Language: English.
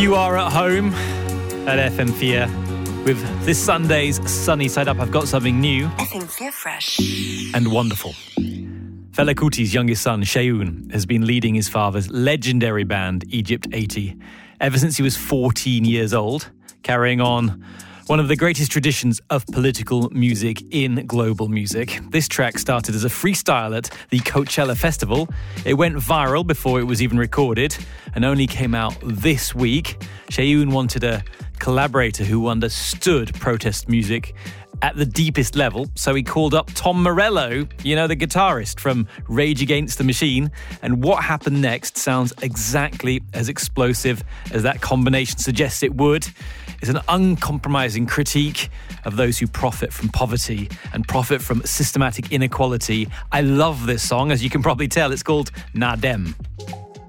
You are at home at FM4 with this Sunday's Sunny Side Up. I've got something new. FM4 Fresh. And wonderful. Fela Kuti's youngest son, Seun, has been leading his father's legendary band, Egypt 80, ever since he was 14 years old, carrying on one of the greatest traditions of political music in global music. This track started as a freestyle at the Coachella Festival. It went viral before it was even recorded and only came out this week. Seun wanted a collaborator who understood protest music at the deepest level, so he called up Tom Morello, you know, the guitarist from Rage Against the Machine, and what happened next sounds exactly as explosive as that combination suggests it would. It's an uncompromising critique of those who profit from poverty and profit from systematic inequality. I love this song, as you can probably tell. It's called Nadem.